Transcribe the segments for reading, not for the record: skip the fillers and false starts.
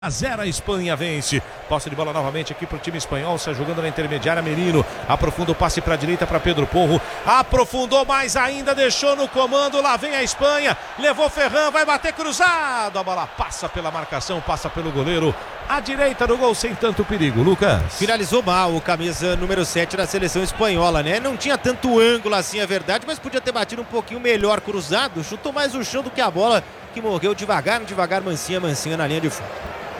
0 a Espanha vence. Posse de bola novamente aqui para o time espanhol. Sai jogando na intermediária. Merino aprofunda o passe para a direita para Pedro Porro. Aprofundou mais ainda. Deixou no comando. Lá vem a Espanha. Levou Ferran. Vai bater cruzado. A bola passa pela marcação. Passa pelo goleiro. À direita do gol sem tanto perigo. Lucas. Finalizou mal o camisa número 7 da seleção espanhola, né? Não tinha tanto ângulo assim, é verdade, mas podia ter batido um pouquinho melhor cruzado. Chutou mais o chão do que a bola, que morreu devagar, mansinha na linha de fundo.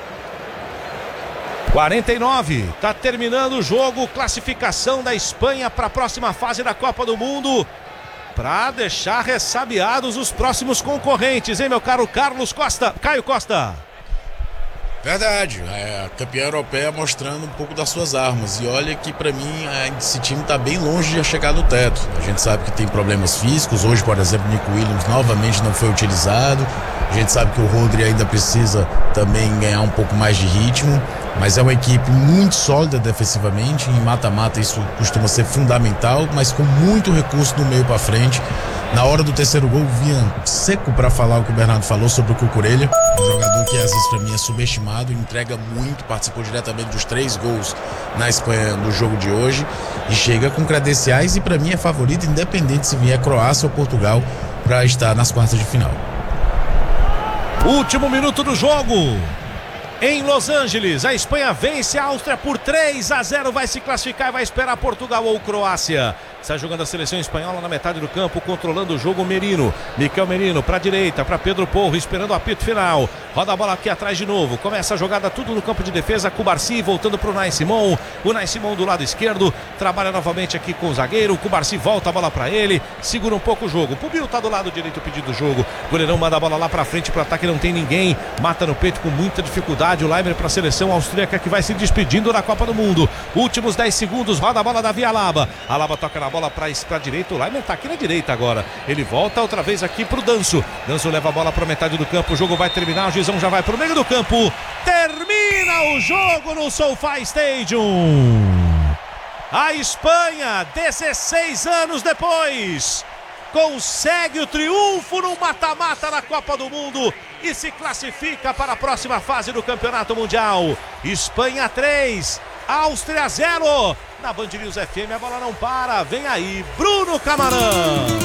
49, tá terminando o jogo, classificação da Espanha para a próxima fase da Copa do Mundo, para deixar ressabiados os próximos concorrentes, hein, meu caro Caio Costa? Verdade, a campeã europeia mostrando um pouco das suas armas, e olha que pra mim esse time tá bem longe de chegar no teto. A gente sabe que tem problemas físicos, hoje por exemplo o Nico Williams novamente não foi utilizado, a gente sabe que o Rodri ainda precisa também ganhar um pouco mais de ritmo, mas é uma equipe muito sólida defensivamente, em mata-mata isso costuma ser fundamental, mas com muito recurso do meio para frente. Na hora do terceiro gol, vinha seco para falar o que o Bernardo falou sobre o Cucurella, um jogador que às vezes para mim é subestimado, entrega muito, participou diretamente dos 3 gols na Espanha no jogo de hoje e chega com credenciais e para mim é favorito, independente se vier Croácia ou Portugal, para estar nas quartas de final. Último minuto do jogo. Em Los Angeles, a Espanha vence a Áustria por 3-0, vai se classificar e vai esperar Portugal ou Croácia. Está jogando a seleção espanhola na metade do campo, controlando o jogo Merino. Miquel Merino para a direita, para Pedro Porro, esperando o apito final. Roda a bola aqui atrás de novo. Começa a jogada tudo no campo de defesa. Cubarsí voltando para o Unai Simon. O Unai Simon do lado esquerdo. Trabalha novamente aqui com o zagueiro. O Cubarsí volta a bola para ele. Segura um pouco o jogo. Pubil está do lado direito pedindo o jogo. O goleirão manda a bola lá para frente para o ataque. Não tem ninguém. Mata no peito com muita dificuldade. O Leimer para a seleção austríaca que vai se despedindo da Copa do Mundo. Últimos 10 segundos. Roda a bola da Via Alaba. Alaba toca na bola para a direita. O Leimer está aqui na direita agora. Ele volta outra vez aqui para o Danso. Danso leva a bola para metade do campo. O jogo vai terminar. O Juizão já vai para o meio do campo. Termina o jogo no SoFi Stadium. A Espanha, 16 anos depois, consegue o triunfo no mata-mata na Copa do Mundo e se classifica para a próxima fase do Campeonato Mundial. Espanha 3, Áustria 0. Na Band News FM a bola não para. Vem aí Bruno Camarão.